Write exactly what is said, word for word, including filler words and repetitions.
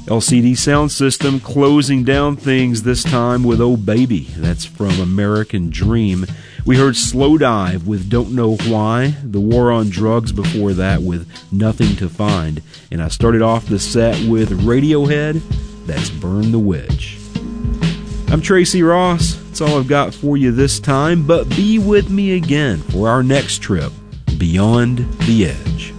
L C D Sound System closing down things this time with Oh Baby. That's from American Dream. We heard Slowdive with Don't Know Why, The War on Drugs before that with Nothing to Find, and I started off the set with Radiohead, that's Burn the Witch. I'm Tracy Ross. That's all I've got for you this time, but be with me again for our next trip, Beyond the Edge.